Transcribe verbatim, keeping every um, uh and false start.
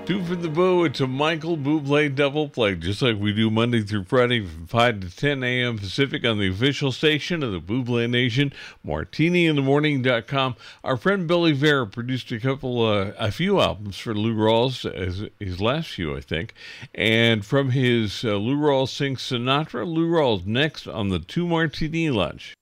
Two for the Boo. It's a Michael Bublé double play, just like we do Monday through Friday from five to ten a.m. Pacific on the official station of the Bublé Nation, martini in the morning dot com. Our friend Billy Vera produced a couple, uh, a few albums for Lou Rawls, as his last few, I think. And from his uh, Lou Rawls Sings Sinatra, Lou Rawls next on the Two Martini Lunch.